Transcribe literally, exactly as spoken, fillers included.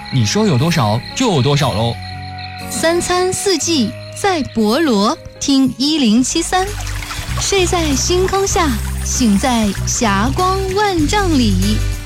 你说有多少就有多少喽。 三餐四季在博罗，听一零七三。睡在星空下，醒在霞光万丈里。